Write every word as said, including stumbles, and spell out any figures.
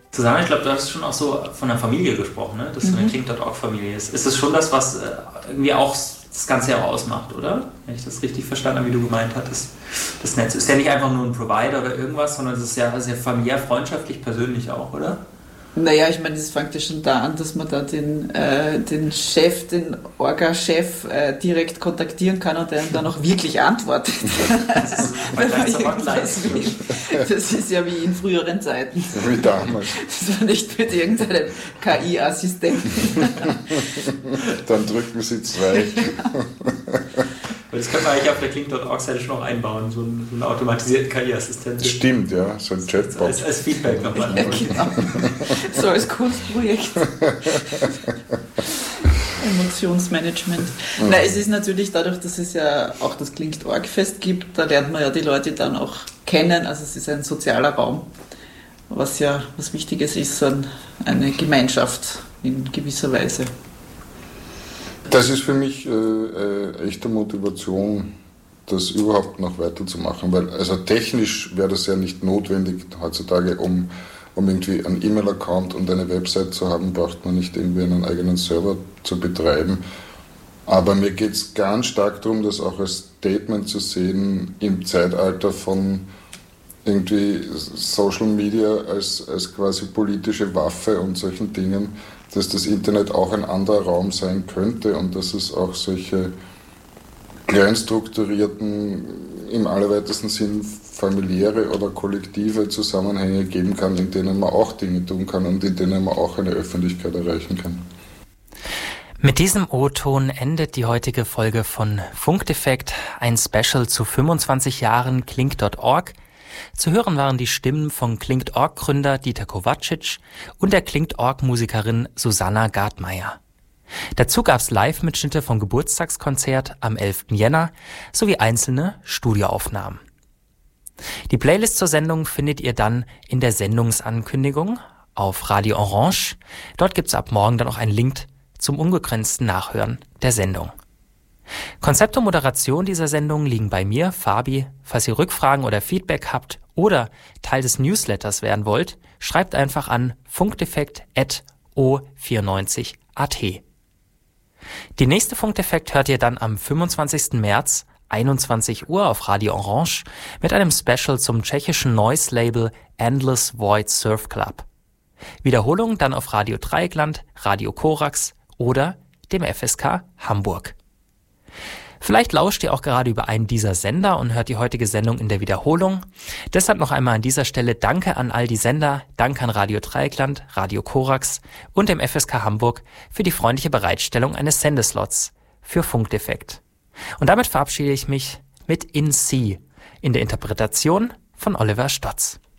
Susanne, ich glaube, du hast schon auch so von einer Familie gesprochen, ne? Dass mhm. du eine Kling Punkt org-Familie ist. Ist das schon das, was äh, irgendwie auch das ganze Jahr ausmacht, oder? Wenn ich das richtig verstanden habe, wie du gemeint hattest. Das Netz ist ja nicht einfach nur ein Provider oder irgendwas, sondern es ist ja sehr familiär, freundschaftlich, persönlich auch, oder? Naja, ich meine, das fängt ja schon da an, dass man da den, äh, den Chef, den Orga-Chef äh, direkt kontaktieren kann und der dann auch wirklich antwortet. Das ist, das ist ja wie in früheren Zeiten. Wie damals. Das war nicht mit irgendeinem K I-Assistenten. Dann drücken sie zwei. Das können wir eigentlich auf der Kling Punkt org-Seite schon noch einbauen, so einen, so einen automatisierten K I-Assistenten. Stimmt, ja, so ein Chatbot. Als, als Feedback nochmal. Ja, genau. So als Kunstprojekt. Emotionsmanagement. Mhm. Nein, es ist natürlich dadurch, dass es ja auch das Kling Punkt org-Fest gibt, da lernt man ja die Leute dann auch kennen, also es ist ein sozialer Raum, was ja was Wichtiges ist, so eine Gemeinschaft in gewisser Weise. Das ist für mich äh, äh, echte Motivation, das überhaupt noch weiterzumachen, weil also technisch wäre das ja nicht notwendig heutzutage, um, um irgendwie einen E-Mail-Account und eine Website zu haben, braucht man nicht irgendwie einen eigenen Server zu betreiben. Aber mir geht es ganz stark darum, das auch als Statement zu sehen im Zeitalter von irgendwie Social Media als, als quasi politische Waffe und solchen Dingen, dass das Internet auch ein anderer Raum sein könnte und dass es auch solche kleinstrukturierten, im allerweitesten Sinn familiäre oder kollektive Zusammenhänge geben kann, in denen man auch Dinge tun kann und in denen man auch eine Öffentlichkeit erreichen kann. Mit diesem O-Ton endet die heutige Folge von Funkdefekt, ein Special zu fünfundzwanzig Jahren Kling Punkt org. Zu hören waren die Stimmen von Kling Punkt org-Gründer Dieter Kovacic und der Kling Punkt org-Musikerin Susanna Gartmeier. Dazu gab's Live-Mitschnitte vom Geburtstagskonzert am elften Jänner sowie einzelne Studioaufnahmen. Die Playlist zur Sendung findet ihr dann in der Sendungsankündigung auf Radio Orange. Dort gibt's ab morgen dann auch einen Link zum unbegrenzten Nachhören der Sendung. Konzept und Moderation dieser Sendung liegen bei mir, Fabi. Falls ihr Rückfragen oder Feedback habt oder Teil des Newsletters werden wollt, schreibt einfach an funkdefekt at o vierundneunzig punkt a t. Die nächste Funkdefekt hört ihr dann am fünfundzwanzigsten März, einundzwanzig Uhr auf Radio Orange mit einem Special zum tschechischen Noise-Label Endless Void Surf Club. Wiederholung dann auf Radio Dreieckland, Radio Korax oder dem F S K Hamburg. Vielleicht lauscht ihr auch gerade über einen dieser Sender und hört die heutige Sendung in der Wiederholung. Deshalb noch einmal an dieser Stelle Danke an all die Sender, Danke an Radio Dreieckland, Radio Korax und dem F S K Hamburg für die freundliche Bereitstellung eines Sendeslots für Funkdefekt. Und damit verabschiede ich mich mit In C in der Interpretation von Oliver Stotz.